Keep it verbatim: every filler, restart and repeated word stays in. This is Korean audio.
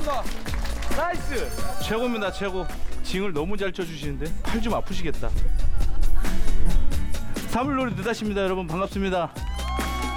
좋다. 나이스. 최고입니다 최고. 징을 너무 잘 쳐주시는데 팔 좀 아프시겠다. 사물놀이 느닷입니다 여러분. 반갑습니다.